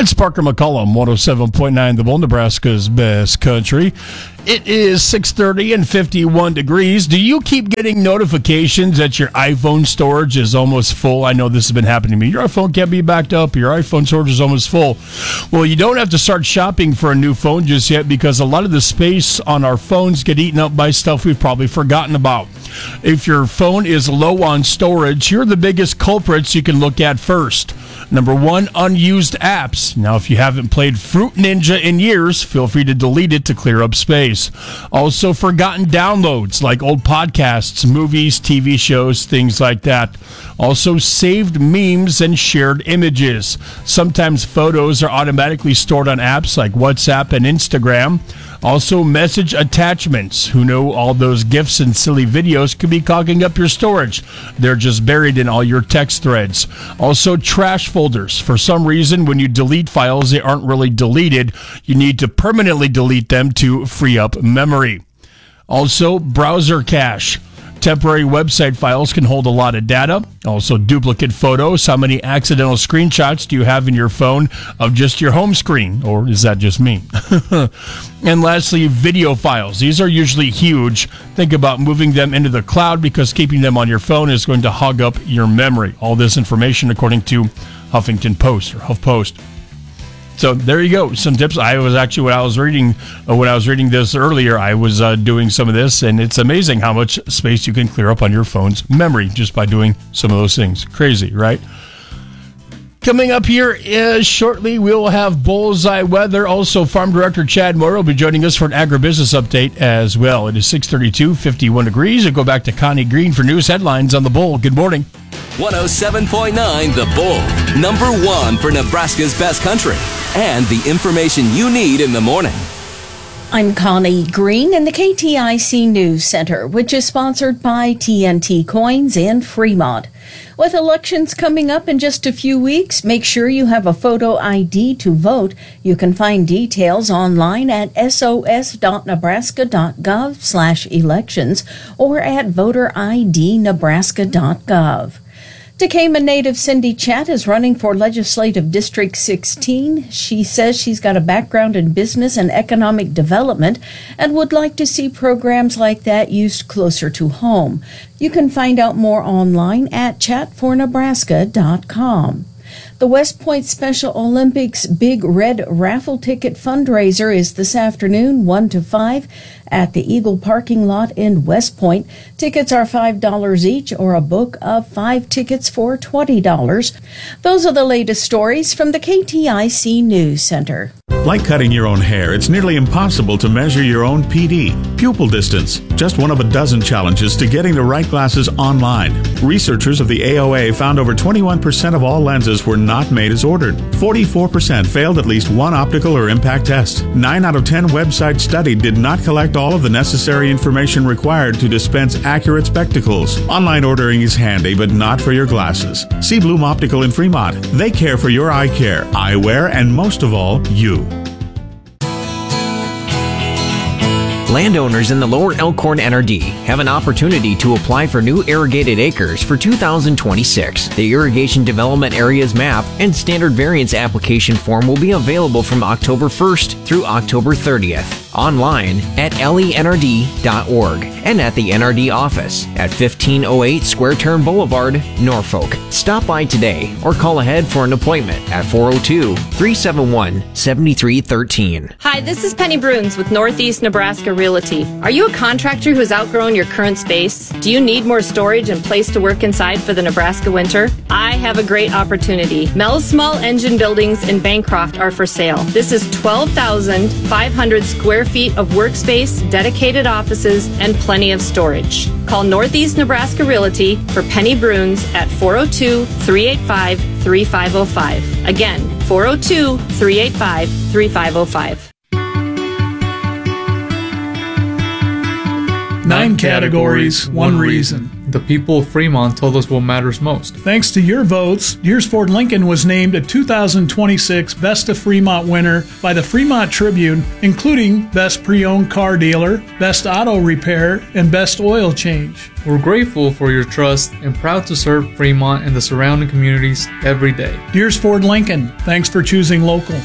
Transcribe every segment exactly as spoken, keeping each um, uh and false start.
It's Parker McCollum, one oh seven point nine The Bull, Nebraska's best country. It is six thirty and fifty-one degrees. Do you keep getting notifications that your iPhone storage is almost full? I know this has been happening to me. Your iPhone can't be backed up. Your iPhone storage is almost full. Well, you don't have to start shopping for a new phone just yet, because a lot of the space on our phones get eaten up by stuff we've probably forgotten about. If your phone is low on storage, here are the biggest culprits you can look at first. Number one, unused apps. Now, if you haven't played Fruit Ninja in years, feel free to delete it to clear up space. Also, forgotten downloads like old podcasts, movies, T V shows, things like that. Also, saved memes and shared images. Sometimes photos are automatically stored on apps like WhatsApp and Instagram. Also, message attachments. Who know all those GIFs and silly videos could be clogging up your storage? They're just buried in all your text threads. Also, trash folders. For some reason, when you delete files, they aren't really deleted. You need to permanently delete them to free up memory. Also, browser cache. Temporary website files can hold a lot of data. Also, duplicate photos. How many accidental screenshots do you have in your phone of just your home screen? Or is that just me? And lastly, video files. These are usually huge. Think about moving them into the cloud, because keeping them on your phone is going to hog up your memory. All this information according to Huffington Post or HuffPost. So there you go. Some tips. I was actually, when I was reading, uh, when I was reading this earlier, I was uh, doing some of this, and it's amazing how much space you can clear up on your phone's memory just by doing some of those things. Crazy, right? Coming up here is shortly, we'll have bullseye weather. Also, Farm Director Chad Moore will be joining us for an agribusiness update as well. It is six thirty-two, fifty-one degrees. We'll go back to Connie Green for news headlines on The Bull. Good morning. one oh seven point nine The Bull, number one for Nebraska's best country, and the information you need in the morning. I'm Connie Green in the K T I C News Center, which is sponsored by T N T Coins in Fremont. With elections coming up in just a few weeks, make sure you have a photo I D to vote. You can find details online at sos.nebraska.gov slash elections or at voter I D nebraska dot gov. Decatur native Cindy Chat is running for Legislative District sixteen. She says she's got a background in business and economic development and would like to see programs like that used closer to home. You can find out more online at chat for nebraska dot com. The West Point Special Olympics Big Red Raffle Ticket Fundraiser is this afternoon, one to five, at the Eagle parking lot in West Point. Tickets are five dollars each, or a book of five tickets for twenty dollars. Those are the latest stories from the K T I C News Center. Like cutting your own hair, it's nearly impossible to measure your own P D, pupil distance, just one of a dozen challenges to getting the right glasses online. Researchers of the A O A found over twenty-one percent of all lenses were not made as ordered. forty-four percent failed at least one optical or impact test. nine out of ten websites studied did not collect all of the necessary information required to dispense accurate spectacles. Online ordering is handy, but not for your glasses. See Bloom Optical in Fremont. They care for your eye care, eyewear, and most of all, you. Landowners in the Lower Elkhorn N R D have an opportunity to apply for new irrigated acres for two thousand twenty-six. The Irrigation Development Areas Map and Standard Variance Application Form will be available from October first through October thirtieth. Online at L E N R D dot org and at the N R D office at fifteen oh eight Square Turn Boulevard, Norfolk. Stop by today or call ahead for an appointment at four oh two, three seven one, seven three one three. Hi, this is Penny Bruns with Northeast Nebraska Realty. Are you a contractor who's outgrown your current space? Do you need more storage and place to work inside for the Nebraska winter? I have a great opportunity. Mel's Small Engine Buildings in Bancroft are for sale. This is twelve thousand five hundred square feet of workspace, dedicated offices, and plenty of storage. Call Northeast Nebraska Realty for Penny Bruns at four oh two, three eight five, three five oh five. Again, four oh two, three eight five, three five oh five. Nine categories, one reason. The people of Fremont told us what matters most. Thanks to your votes, Deers Ford Lincoln was named a two thousand twenty-six Best of Fremont winner by the Fremont Tribune, including Best Pre-Owned Car Dealer, Best Auto Repair, and Best Oil Change. We're grateful for your trust and proud to serve Fremont and the surrounding communities every day. Deers Ford Lincoln, thanks for choosing local.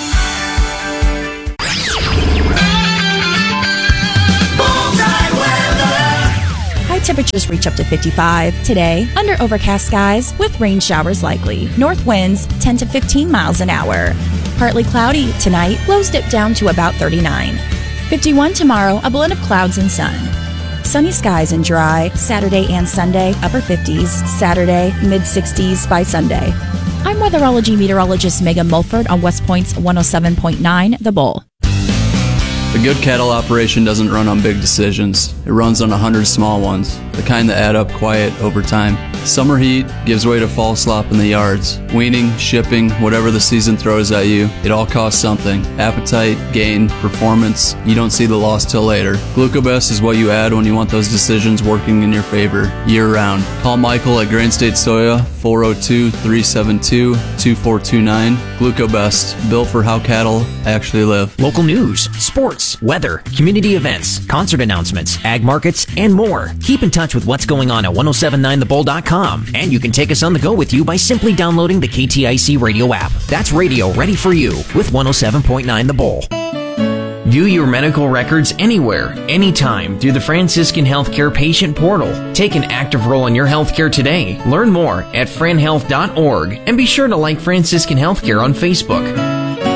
Temperatures reach up to fifty-five. Today, under overcast skies with rain showers likely. North winds ten to fifteen miles an hour. Partly cloudy tonight, lows dip down to about thirty-nine. fifty-one tomorrow, a blend of clouds and sun. Sunny skies and dry. Saturday and Sunday, upper fifties. Saturday, mid sixties by Sunday. I'm weatherology meteorologist Megan Mulford on West Point's one oh seven point nine The Bull. A good cattle operation doesn't run on big decisions. It runs on a hundred small ones, the kind that add up quiet over time. Summer heat gives way to fall slop in the yards. Weaning, shipping, whatever the season throws at you, it all costs something. Appetite, gain, performance, you don't see the loss till later. Glucobest is what you add when you want those decisions working in your favor, year-round. Call Michael at Grain State Soya, four oh two, three seven two, two four two nine. Glucobest, built for how cattle actually live. Local news, sports, weather, community events, concert announcements, ag markets, and more. Keep in touch with what's going on at ten seventy-nine the bull dot com, and you can take us on the go with you by simply downloading the K T I C radio app. That's radio ready for you with one oh seven point nine The Bull. View your medical records anywhere, anytime through the Franciscan Healthcare Patient Portal. Take an active role in your healthcare today. Learn more at fran health dot org and be sure to like Franciscan Healthcare on Facebook.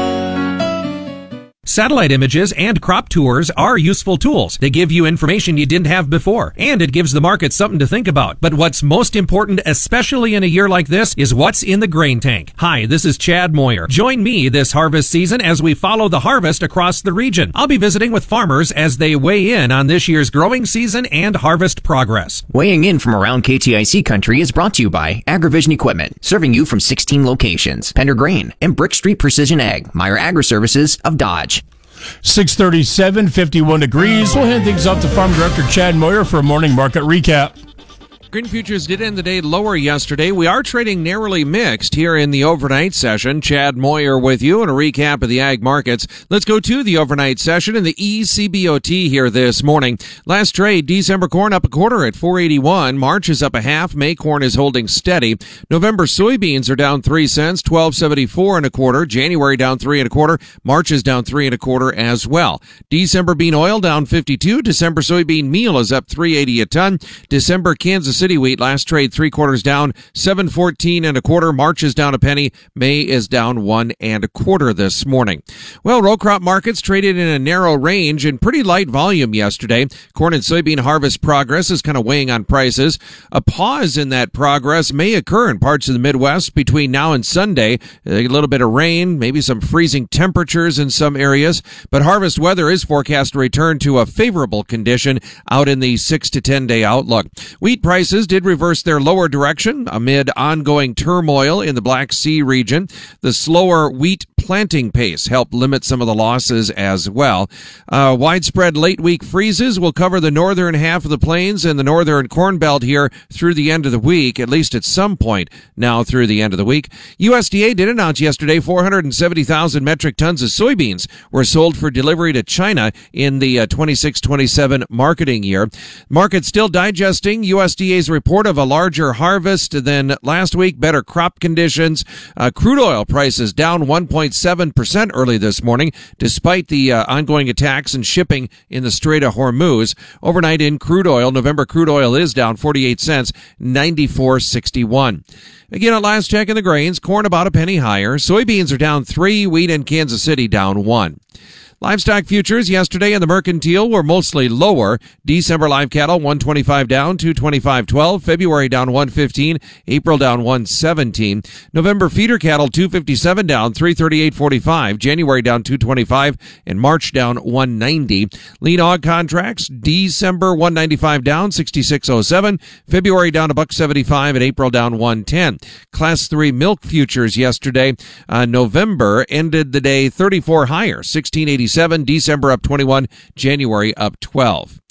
Satellite images and crop tours are useful tools. They give you information you didn't have before, and it gives the market something to think about. But what's most important, especially in a year like this, is what's in the grain tank. Hi, this is Chad Moyer. Join me this harvest season as we follow the harvest across the region. I'll be visiting with farmers as they weigh in on this year's growing season and harvest progress. Weighing in from around K T I C country is brought to you by AgriVision Equipment, serving you from sixteen locations. Pender Grain and Brick Street Precision Ag, Meyer Agri-Services of Dodge. six thirty-seven, fifty-one degrees. We'll hand things off to Farm Director Chad Moyer for a morning market recap. Green futures did end the day lower yesterday. We are trading narrowly mixed here in the overnight session. Chad Moyer with you and a recap of the ag markets. Let's go to the overnight session in the E C B O T here this morning. Last trade, December corn up a quarter at four eighty-one. March is up a half. May corn is holding steady. November soybeans are down three cents, twelve seventy-four and a quarter. January down three and a quarter. March is down three and a quarter as well. December bean oil down fifty-two. December soybean meal is up three eighty a ton. December Kansas City wheat last trade three quarters down, seven fourteen and a quarter. March is down a penny. May is down one and a quarter this morning. Well, row crop markets traded in a narrow range and pretty light volume yesterday. Corn and soybean harvest progress is kind of weighing on prices. A pause in that progress may occur in parts of the Midwest between now and Sunday. A little bit of rain, maybe some freezing temperatures in some areas, but harvest weather is forecast to return to a favorable condition out in the six to ten day outlook. Wheat prices did reverse their lower direction amid ongoing turmoil in the Black Sea region. The slower wheat planting pace helped limit some of the losses as well. Uh, widespread late week freezes will cover the northern half of the plains and the northern corn belt here through the end of the week, at least at some point now through the end of the week. U S D A did announce yesterday four hundred seventy thousand metric tons of soybeans were sold for delivery to China in the uh, twenty-six twenty-seven marketing year. Market still digesting U S D A's report of a larger harvest than last week, better crop conditions. Uh, crude oil prices down one point seven percent early this morning, despite the uh, ongoing attacks and shipping in the Strait of Hormuz. Overnight in crude oil, November crude oil is down forty-eight cents, ninety-four sixty-one. Again, at last check in the grains, corn about a penny higher. Soybeans are down three, wheat in Kansas City down one. Livestock futures yesterday in the mercantile were mostly lower. December live cattle one twenty-five down, two twenty-five twelve. February down one fifteen. April down one seventeen. November feeder cattle two fifty-seven down, three thirty-eight forty-five. January down two twenty-five and March down one ninety. Lean hog contracts December one ninety-five down, sixty-six oh seven. February down a buck seventy-five and April down one ten. Class three milk futures yesterday. Uh, November ended the day thirty-four higher, sixteen eighty-seven. December up twenty-one, January up twelve.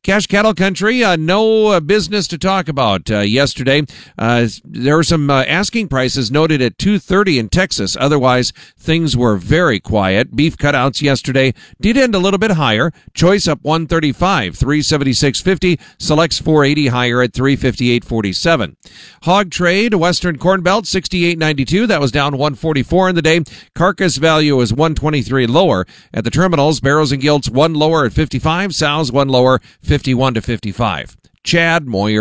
Cash cattle country, uh, no uh, business to talk about uh, yesterday. Uh, there were some uh, asking prices noted at two thirty in Texas. Otherwise, things were very quiet. Beef cutouts yesterday did end a little bit higher. Choice up one thirty-five, three seventy-six fifty. Selects four eighty higher at three fifty-eight forty-seven. Hog trade, Western Corn Belt sixty-eight ninety-two. That was down one forty-four in the day. Carcass value is one twenty-three lower. At the terminals, barrows and gilts one lower at fifty-five. Sows one lower, fifty-one to fifty-five. Chad Moyer.